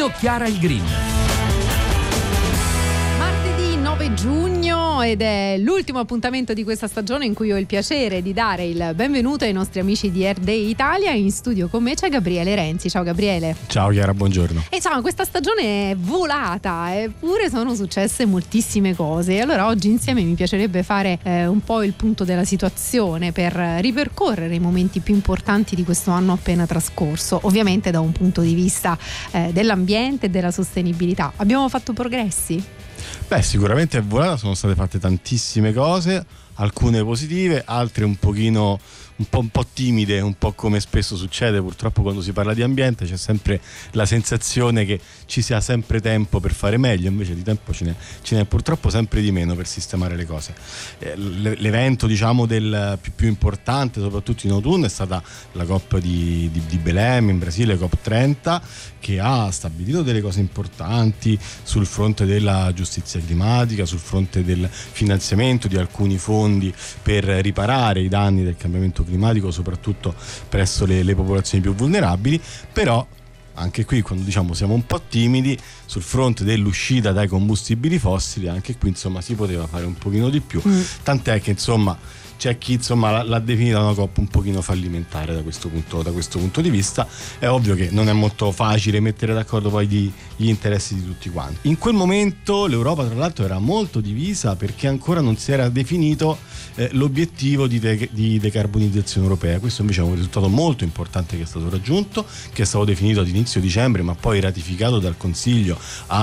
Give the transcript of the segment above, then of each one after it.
Io Chiara il Green. Martedì 9 giugno ed è l'ultimo appuntamento di questa stagione in cui ho il piacere di dare il benvenuto ai nostri amici di Air Day Italia. In studio con me c'è Gabriele Renzi. Ciao Gabriele. Ciao Chiara, buongiorno. E insomma, questa stagione è volata, eppure sono successe moltissime cose. Allora oggi insieme mi piacerebbe fare un po' il punto della situazione per ripercorrere i momenti più importanti di questo anno appena trascorso, ovviamente da un punto di vista dell'ambiente e della sostenibilità. Abbiamo fatto progressi? Beh, sicuramente è volata, sono state fatte tantissime cose, alcune positive, altre un po' timide, un po' come spesso succede purtroppo quando si parla di ambiente. C'è sempre la sensazione che ci sia sempre tempo per fare meglio, invece di tempo ce n'è purtroppo sempre di meno per sistemare le cose. L'evento diciamo del più importante, soprattutto in autunno, è stata la COP di Belém in Brasile, COP30, che ha stabilito delle cose importanti sul fronte della giustizia climatica, sul fronte del finanziamento di alcuni fondi per riparare i danni del cambiamento climatico, soprattutto presso le popolazioni più vulnerabili. Però anche qui, quando diciamo siamo un po' timidi sul fronte dell'uscita dai combustibili fossili, anche qui insomma si poteva fare un pochino di più, tant'è che insomma c'è chi insomma l'ha definita una COP un pochino fallimentare da questo punto di vista. È ovvio che non è molto facile mettere d'accordo poi gli interessi di tutti quanti. In quel momento l'Europa tra l'altro era molto divisa, perché ancora non si era definito l'obiettivo di decarbonizzazione europea. Questo invece è un risultato molto importante che è stato raggiunto, che è stato definito ad inizio dicembre ma poi ratificato dal Consiglio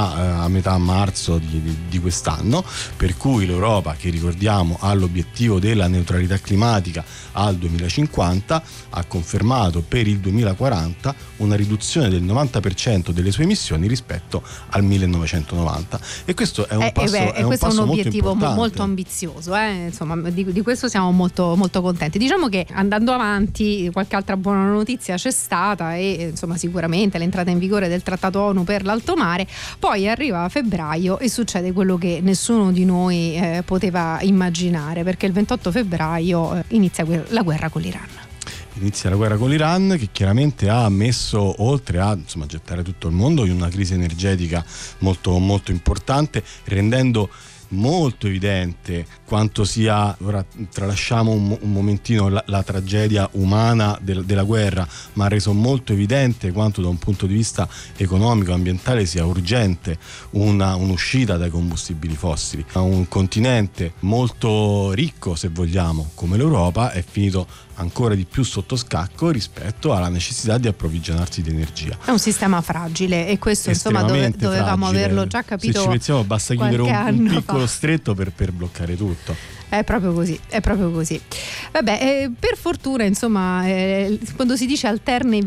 a metà marzo di quest'anno, per cui l'Europa, che ricordiamo ha l'obiettivo della neutralità climatica al 2050, ha confermato per il 2040 una riduzione del 90% delle sue emissioni rispetto al 1990, e questo è un passo un obiettivo molto ambizioso, insomma di questo siamo molto, molto contenti. Diciamo che andando avanti qualche altra buona notizia c'è stata, e insomma sicuramente l'entrata in vigore del Trattato ONU per l'alto mare. Poi arriva febbraio e succede quello che nessuno di noi poteva immaginare, perché il 28 febbraio inizia la guerra con l'Iran. Inizia la guerra con l'Iran, che chiaramente ha messo, oltre a gettare tutto il mondo in una crisi energetica molto, molto importante, rendendo molto evidente quanto sia, ora tralasciamo un momentino la tragedia umana della guerra, ma ha reso molto evidente quanto da un punto di vista economico e ambientale sia urgente un'uscita dai combustibili fossili. Un continente molto ricco, se vogliamo, come l'Europa, è finito ancora di più sotto scacco rispetto alla necessità di approvvigionarsi di energia. È un sistema fragile, e questo insomma dovevamo averlo già capito. Se ci pensiamo basta chiudere un piccolo stretto per bloccare tutto. È proprio così. Vabbè, per fortuna insomma quando si dice alterne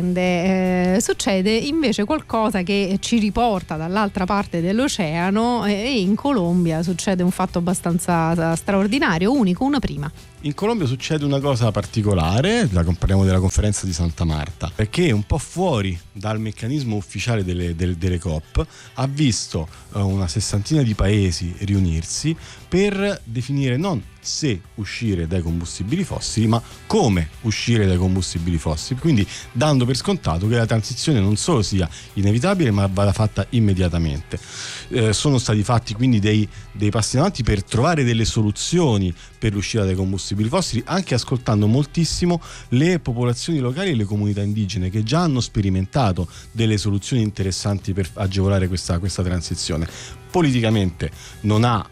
vicende succede invece qualcosa che ci riporta dall'altra parte dell'oceano, e in Colombia succede un fatto abbastanza straordinario, unico, una prima. In Colombia succede una cosa particolare, parliamo della conferenza di Santa Marta, perché un po' fuori dal meccanismo ufficiale delle COP ha visto una sessantina di paesi riunirsi per definire non se uscire dai combustibili fossili, ma come uscire dai combustibili fossili, quindi dando per scontato che la transizione non solo sia inevitabile ma vada fatta immediatamente. Sono stati fatti quindi dei passi in avanti per trovare delle soluzioni per l'uscita dai combustibili fossili, anche ascoltando moltissimo le popolazioni locali e le comunità indigene, che già hanno sperimentato delle soluzioni interessanti per agevolare questa transizione. Politicamente non ha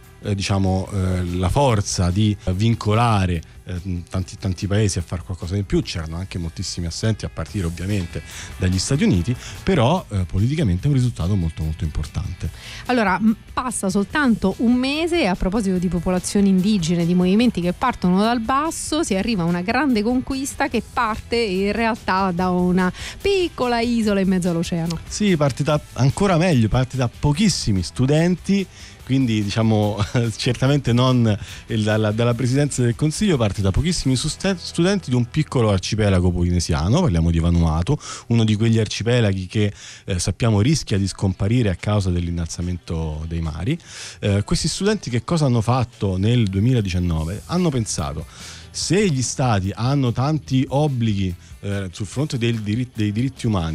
la forza di vincolare tanti paesi a fare qualcosa di più. C'erano anche moltissimi assenti, a partire ovviamente dagli Stati Uniti, però politicamente è un risultato molto molto importante. Allora, passa soltanto un mese e a proposito di popolazioni indigene, di movimenti che partono dal basso, si arriva a una grande conquista che parte in realtà da una piccola isola in mezzo all'oceano. Sì, parte da pochissimi studenti, quindi certamente non dalla presidenza del Consiglio, parte da pochissimi studenti di un piccolo arcipelago polinesiano, parliamo di Vanuatu, uno di quegli arcipelaghi che sappiamo rischia di scomparire a causa dell'innalzamento dei mari. Questi studenti che cosa hanno fatto nel 2019? Hanno pensato: se gli stati hanno tanti obblighi sul fronte dei diritti umani,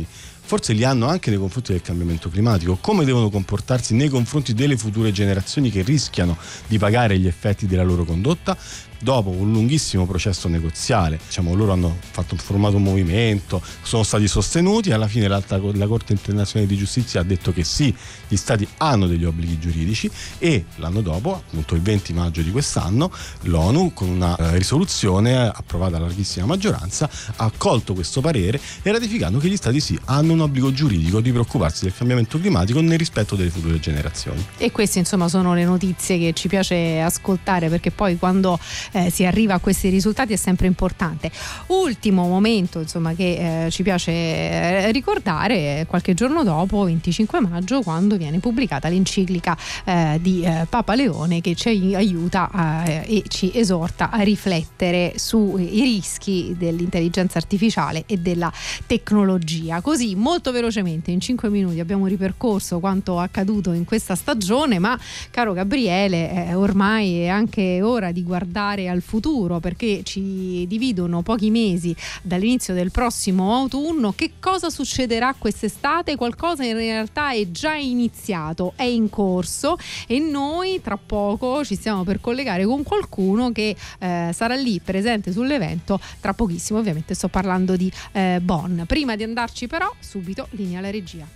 forse li hanno anche nei confronti del cambiamento climatico. Come devono comportarsi nei confronti delle future generazioni che rischiano di pagare gli effetti della loro condotta? Dopo un lunghissimo processo negoziale, loro hanno formato un movimento, sono stati sostenuti, alla fine la Corte internazionale di giustizia ha detto che sì, gli stati hanno degli obblighi giuridici, e l'anno dopo, appunto il 20 maggio di quest'anno, l'ONU con una risoluzione approvata a larghissima maggioranza ha accolto questo parere e ratificando che gli stati sì hanno un obbligo giuridico di preoccuparsi del cambiamento climatico nel rispetto delle future generazioni. E queste insomma sono le notizie che ci piace ascoltare, perché poi quando si arriva a questi risultati è sempre importante. Ultimo momento insomma che ci piace ricordare, qualche giorno dopo, 25 maggio, quando viene pubblicata l'enciclica di Papa Leone, che ci aiuta e ci esorta a riflettere sui rischi dell'intelligenza artificiale e della tecnologia. Così molto velocemente in 5 minuti abbiamo ripercorso quanto accaduto in questa stagione, ma caro Gabriele, ormai è anche ora di guardare al futuro, perché ci dividono pochi mesi dall'inizio del prossimo autunno. Che cosa succederà quest'estate? Qualcosa in realtà è già iniziato, è in corso, e noi tra poco ci stiamo per collegare con qualcuno che sarà lì presente sull'evento tra pochissimo. Ovviamente sto parlando di Bonn. Prima di andarci però, subito linea alla regia.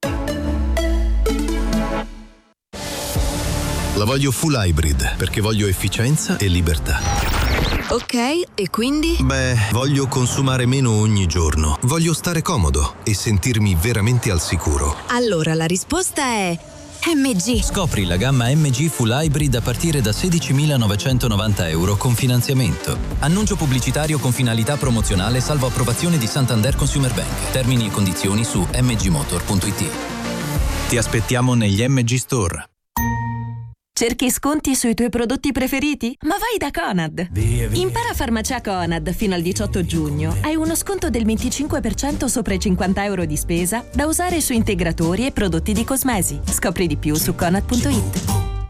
La voglio full hybrid perché voglio efficienza e libertà. Ok, e quindi? Beh, voglio consumare meno ogni giorno. Voglio stare comodo e sentirmi veramente al sicuro. Allora la risposta è MG. Scopri la gamma MG Full Hybrid a partire da €16.990 con finanziamento. Annuncio pubblicitario con finalità promozionale salvo approvazione di Santander Consumer Bank. Termini e condizioni su mgmotor.it. Ti aspettiamo negli MG Store. Cerchi sconti sui tuoi prodotti preferiti? Ma vai da Conad! Impara Farmacia Conad fino al 18 giugno. Hai uno sconto del 25% sopra i €50 di spesa da usare su integratori e prodotti di cosmesi. Scopri di più su conad.it.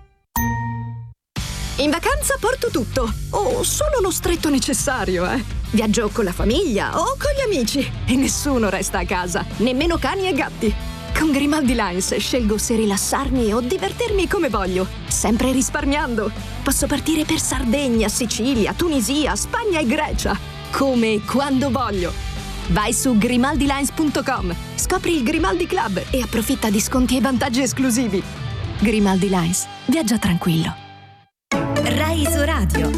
In vacanza porto tutto, o solo lo stretto necessario, Viaggio con la famiglia o con gli amici e nessuno resta a casa, nemmeno cani e gatti. Con Grimaldi Lines scelgo se rilassarmi o divertirmi come voglio, sempre risparmiando. Posso partire per Sardegna, Sicilia, Tunisia, Spagna e Grecia, come e quando voglio. Vai su grimaldilines.com, scopri il Grimaldi Club e approfitta di sconti e vantaggi esclusivi. Grimaldi Lines, viaggia tranquillo. Rai su Radio.